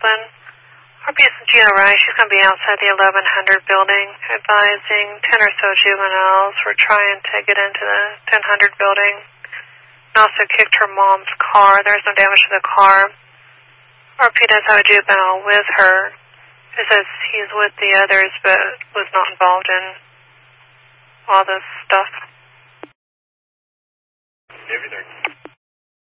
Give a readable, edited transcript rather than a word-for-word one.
open. RPS Gina Rice, she's going to be outside the 1100 building, advising 10 or so juveniles were trying to get into the 1000 building. And also kicked her mom's car. There's no damage to the car. RP does have a juvenile with her. It says he's with the others, but was not involved in all this stuff. Everything.